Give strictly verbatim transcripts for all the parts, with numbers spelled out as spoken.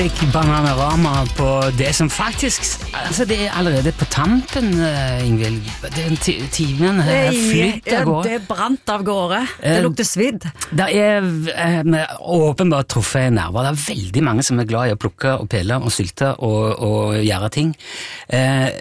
Bananarama på det som faktisk altså det er allerede på tampen, Ingvild. Den timen her flytt av gårde. Det er brant av gårde. Det lukter svidd. Det er eh, åpenbart truffet nerver. Det er veldig mange som er glad i å plukke og pille og sylte og, og gjøre ting. Eh,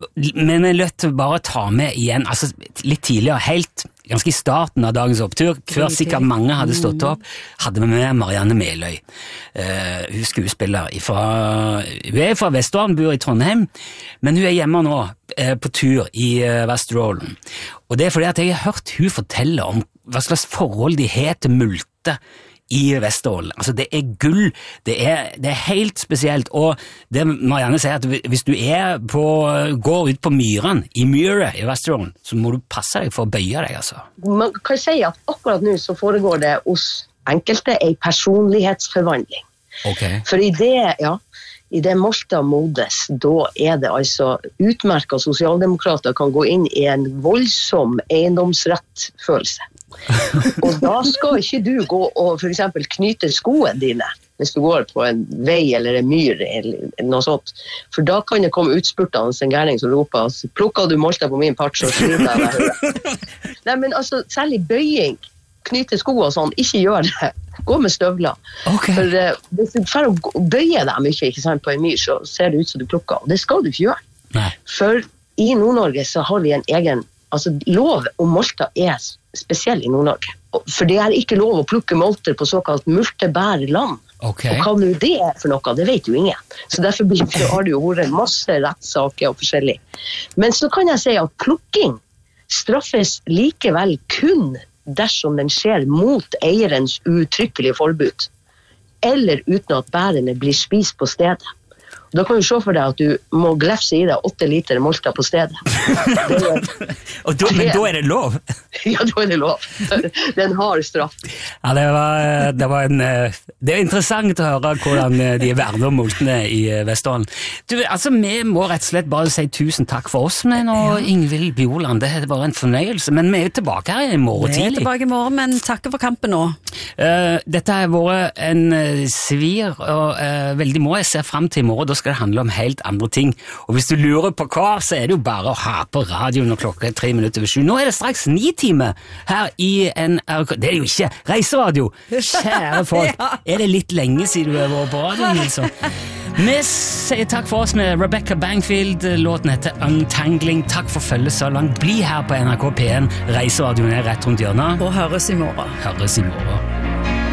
men jeg er nødt til bare å ta med igjen, altså litt tidligere, helt ganske i starten av dagens opptur, før sikkert mange hadde stått opp, hadde vi med Marianne Meløy. Uh, hun er skuespiller fra, hun er fra Vesterålen, bor i Trondheim, men hun er hjemme nå uh, på tur i uh, Vesterålen. Og det er fordi at jeg har hørt hun fortelle om hva slags forhold de har til multe i Vesterålen. Altså det er gull, det er, det er helt spesielt, og det Marianne sier at hvis du er på, går ut på myren, i myre i Vesterålen, så må du passe deg for å bøye deg, altså. Man kan si at akkurat nå så foregår det hos enkelte en personlighetsforvandling. Okay. For i det, ja, i det Malta modes, da er det altså utmerket sosialdemokrater kan gå inn i en voldsom eiendomsrettfølelse. Og da skal ikke du gå og for eksempel knyte skoene dine hvis du går på en vei eller en myr eller noe sånt. For da kan det komme utspurtende en gærning som roper altså, «Plukket du Malta på min part, så sliter jeg deg». Nei, men altså, særlig bøying, knyte sko og sånn, ikke gjør det. Gå med støvler. Okay. For uh, hvis du får å bøye deg mye ikke sant, på en myr, så ser det ut som du plukker. Og det skal du ikke gjøre. Nei. For i Nord-Norge så har vi en egen, altså lov om Malta er spesiell i Nord-Norge. For det er ikke lov å plukke molter på såkalt multebærland. Okay. Og hva nå det er for noe, det vet jo ingen. Så derfor har det jo vært masse rettssaker og forskjellig. Men så kan jeg si at plukking straffes likevel kun dersom den skjer mot eierens uttrykkelige forbud, eller uten at bærene blir spist på stedet. Da kan du se for deg at du må glefse i deg åtte liter molta på stedet. Det er, og da, men da er det lov? Ja, da er det lov. Det er en hard straff. Ja, det var, det var en, det er interessant å høre hvordan de verner om moltene i Vesterålen. Du, altså, vi må rett og slett bare si tusen takk for oss med nå, Ingvild Bjoland. Det er bare en fornøyelse, men vi er jo tilbake her i morgen tidlig. Vi er tilbake i morgen, men takker for kampen nå. Uh, dette har vært en uh, svir, og uh, veldig må jeg se frem til i morgen. Da skal det handle om helt andre ting. Og hvis du lurer på hva, så er det jo bare å ha på radioen når klokka er tre minutter over sju. Nå er det straks ni timer her i N R K. Det er jo ikke reiseradio. Kjære folk. Er det litt lenge siden du har vært på radioen, Nilsson? Vi sier takk for oss med Rebecca Bankfield. Låten heter Untangling. Takk for følget så langt. Bli her på N R K P en. Reiseradioen er rett rundt hjørnet. Og høres i morgen. Høres i morgen.